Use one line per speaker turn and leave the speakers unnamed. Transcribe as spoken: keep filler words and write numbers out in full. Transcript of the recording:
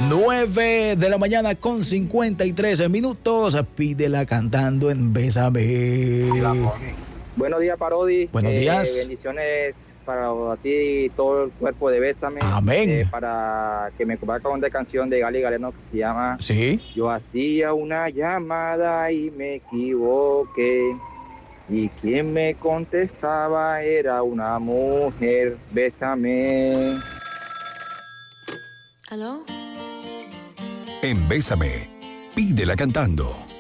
nueve de la mañana con cincuenta y tres minutos. Pídela cantando en Bésame.
Buenos días, Parodi.
Buenos días.
Eh, bendiciones para ti y todo el cuerpo de Bésame.
Amén.
Eh, para que me comparta con una canción de Gali Galeno que se llama
Sí.
Yo hacía una llamada y me equivoqué. Y quien me contestaba era una mujer. Bésame.
¿Aló?
En Bésame, pídela cantando.